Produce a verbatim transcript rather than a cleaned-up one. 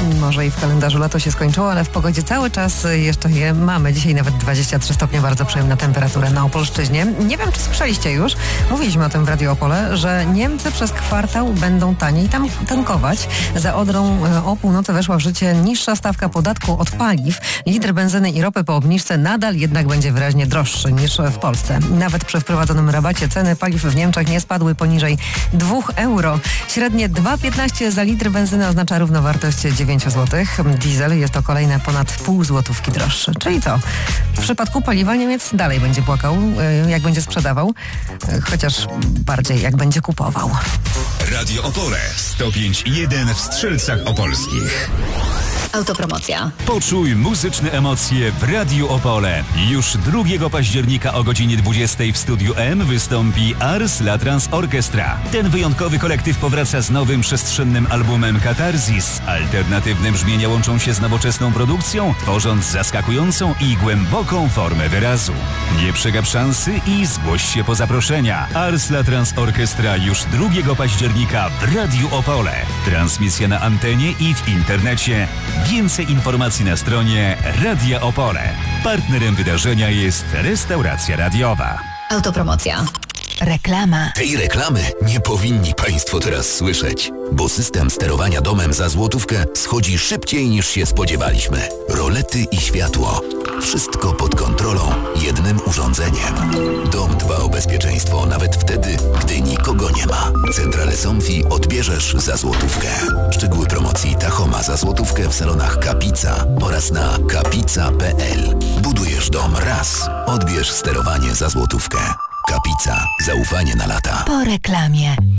Może i w kalendarzu lato się skończyło, ale w pogodzie cały czas jeszcze je mamy. Dzisiaj nawet dwadzieścia trzy stopnie, bardzo przyjemna temperatura na Opolszczyźnie. Nie wiem, czy słyszeliście już, mówiliśmy o tym w Radio Opole, że Niemcy przez kwartał będą taniej tam tankować. Za Odrą o północy weszła w życie niższa stawka podatku od paliw. Litr benzyny i ropy po obniżce nadal jednak będzie wyraźnie droższy niż w Polsce. Nawet przy wprowadzonym rabacie ceny paliw w Niemczech nie spadły poniżej dwóch euro. Średnie dwa piętnaście za litr benzyny oznacza równowartość dziewięć złotych. Diesel jest to kolejne ponad pół złotówki droższy. Czyli co? W przypadku paliwa Niemiec dalej będzie płakał, jak będzie sprzedawał, chociaż bardziej jak będzie kupował. Radio Opole sto pięć i jeden w Strzelcach Opolskich. Autopromocja. Poczuj muzyczne emocje w Radiu Opole. Już drugiego października o godzinie dwudziestej w Studiu M wystąpi Ars La Trans Orchestra. Ten wyjątkowy kolektyw powraca z nowym przestrzennym albumem Katarzis. Alternatywne brzmienia łączą się z nowoczesną produkcją, tworząc zaskakującą i głęboką formę wyrazu. Nie przegap szansy i zgłoś się po zaproszenia. Ars La Trans Orchestra już drugiego października w Radiu Opole. Transmisja na antenie i w internecie. Więcej informacji na stronie Radia Opole. Partnerem wydarzenia jest restauracja radiowa. Autopromocja. Reklama. Tej reklamy nie powinni Państwo teraz słyszeć, bo system sterowania domem za złotówkę schodzi szybciej niż się spodziewaliśmy. Rolety i światło. Wszystko pod kontrolą jednym urządzeniem. Dom dba o bezpieczeństwo nawet wtedy, gdy nikogo nie ma. Centralę Somfy odbierzesz za złotówkę. Szczegóły promocji Tachoma za złotówkę w salonach Kapica oraz na kapica kropka p l. Budujesz dom raz. Odbierz sterowanie za złotówkę. Kapica. Zaufanie na lata. Po reklamie.